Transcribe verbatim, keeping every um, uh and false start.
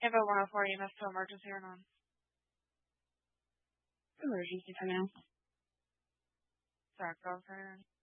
Info one oh four E M S to emergency or none. Emergency for now. Sorry, go for it.